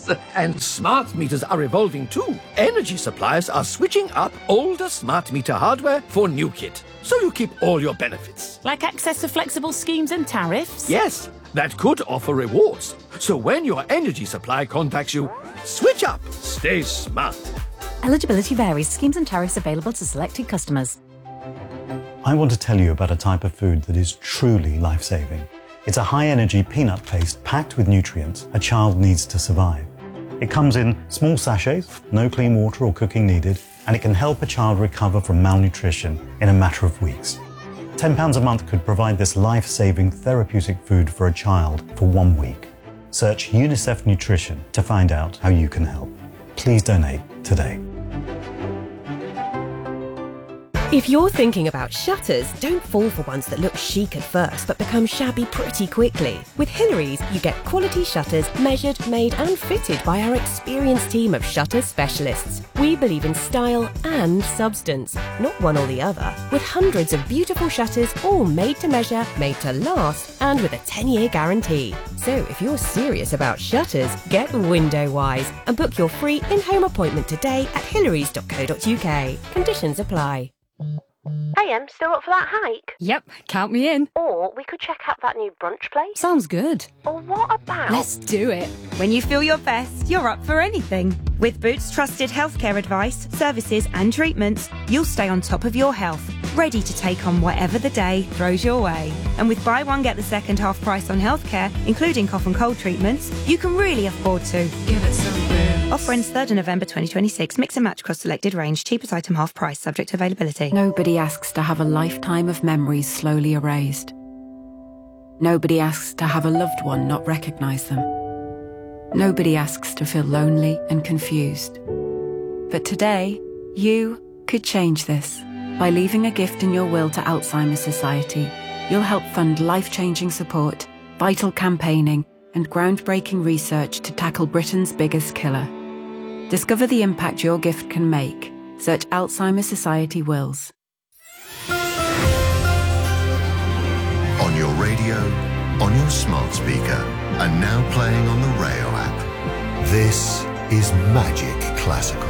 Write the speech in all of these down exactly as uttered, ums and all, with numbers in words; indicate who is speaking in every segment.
Speaker 1: Yes, and smart meters are evolving too. Energy suppliers are switching up older smart meter hardware for new kit, so you keep all your benefits.
Speaker 2: Like access to flexible schemes and tariffs?
Speaker 1: Yes, that could offer rewards. So when your energy supply contacts you, switch up. Stay smart.
Speaker 3: Eligibility varies. Schemes and tariffs available to selected customers.
Speaker 4: I want to tell you about a type of food that is truly life-saving. It's a high-energy peanut paste packed with nutrients a child needs to survive. It comes in small sachets, no clean water or cooking needed, and it can help a child recover from malnutrition in a matter of weeks. ten pounds a month could provide this life-saving therapeutic food for a child for one week. Search UNICEF Nutrition to find out how you can help. Please donate today.
Speaker 5: If you're thinking about shutters, don't fall for ones that look chic at first but become shabby pretty quickly. With Hillary's, you get quality shutters measured, made and fitted by our experienced team of shutter specialists. We believe in style and substance, not one or the other. With hundreds of beautiful shutters, all made to measure, made to last, and with a ten-year guarantee. So if you're serious about shutters, get Window Wise and book your free in-home appointment today at hillarys dot co dot uk. Conditions apply.
Speaker 6: Hey, Em, still up for that hike?
Speaker 3: Yep, count me in.
Speaker 6: Or we could check out that new brunch place.
Speaker 3: Sounds good.
Speaker 6: Or what about...
Speaker 3: Let's do it.
Speaker 7: When you feel your best, you're up for anything. With Boots trusted healthcare advice, services and treatments, you'll stay on top of your health, ready to take on whatever the day throws your way. And with buy one get the second half price on healthcare, including cough and cold treatments, you can really afford to.
Speaker 8: Give it some Boots.
Speaker 7: Offer ends third of November twenty twenty-six. Mix and match across selected range. Cheapest item half price, subject to availability.
Speaker 3: Nobody asks to have a lifetime of memories slowly erased. Nobody asks to have a loved one not recognise them. Nobody asks to feel lonely and confused. But today, you could change this. By leaving a gift in your will to Alzheimer's Society, you'll help fund life-changing support, vital campaigning, and groundbreaking research to tackle Britain's biggest killer. Discover the impact your gift can make. Search Alzheimer's Society Wills.
Speaker 9: On your radio, on your smart speaker, and now playing on the Rayo app. This is Magic Classical.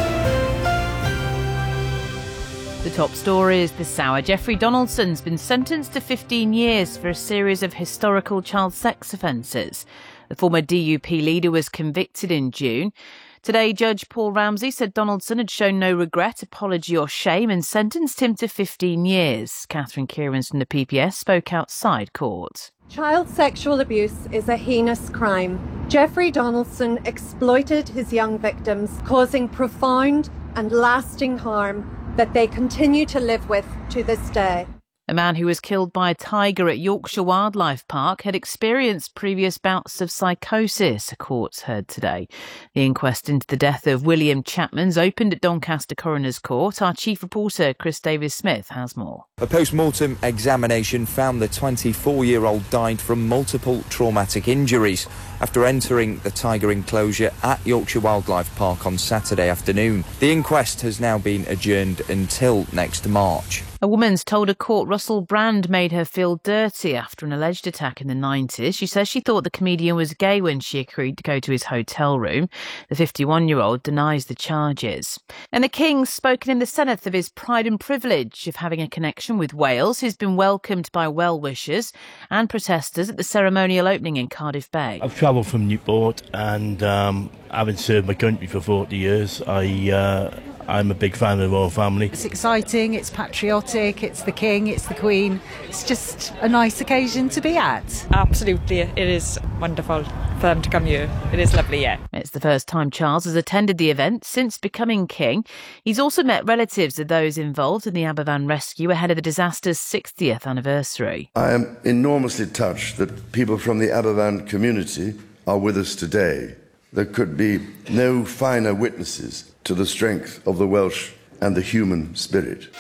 Speaker 10: The top stories this hour. Jeffrey Donaldson's been sentenced to fifteen years for a series of historical child sex offences. The former D U P leader was convicted in June. Today, Judge Paul Ramsey said Donaldson had shown no regret, apology or shame and sentenced him to fifteen years. Catherine Kierans from the P P S spoke outside court.
Speaker 11: Child sexual abuse is a heinous crime. Jeffrey Donaldson exploited his young victims, causing profound and lasting harm that they continue to live with to this day.
Speaker 10: A man who was killed by a tiger at Yorkshire Wildlife Park had experienced previous bouts of psychosis, a court's heard today. The inquest into the death of William Chapman's opened at Doncaster Coroner's Court. Our chief reporter, Chris Davis-Smith, has more.
Speaker 12: A post-mortem examination found the twenty-four-year-old died from multiple traumatic injuries after entering the tiger enclosure at Yorkshire Wildlife Park on Saturday afternoon. The inquest has now been adjourned until next March.
Speaker 10: A woman's told a court Russell Brand made her feel dirty after an alleged attack in the nineties. She says she thought the comedian was gay when she agreed to go to his hotel room. The fifty-one-year-old denies the charges. And the King's spoken in the Senate of his pride and privilege of having a connection with Wales. He's been welcomed by well-wishers and protesters at the ceremonial opening in Cardiff Bay.
Speaker 13: I've travelled from Newport and um, having served my country for forty years, I... Uh, I'm a big fan of the royal family.
Speaker 14: It's exciting, it's patriotic, it's the King, it's the Queen. It's just a nice occasion to be at.
Speaker 15: Absolutely, it is wonderful for them to come here. It is lovely, yeah.
Speaker 10: It's the first time Charles has attended the event since becoming king. He's also met relatives of those involved in the Aberfan rescue ahead of the disaster's sixtieth anniversary.
Speaker 16: I am enormously touched that people from the Aberfan community are with us today. There could be no finer witnesses to the strength of the Welsh and the human spirit.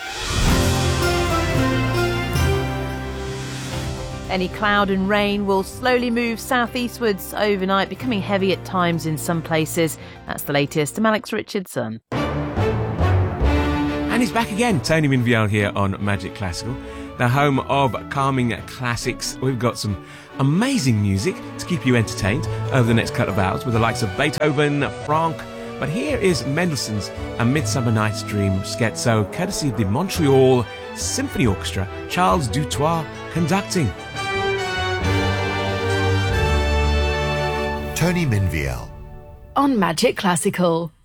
Speaker 10: Any cloud and rain will slowly move southeastwards overnight, becoming heavy at times in some places. That's the latest. I'm Alex Richardson.
Speaker 17: And he's back again. Tony Minvial here on Magic Classical, the home of calming classics. We've got some
Speaker 8: amazing music to keep you entertained over the next couple of hours with the likes of Beethoven, Franck. But here is Mendelssohn's A Midsummer Night's Dream scherzo, courtesy of the Montreal Symphony Orchestra, Charles Dutoit conducting.
Speaker 9: Tony Minviel.
Speaker 17: On Magic Classical.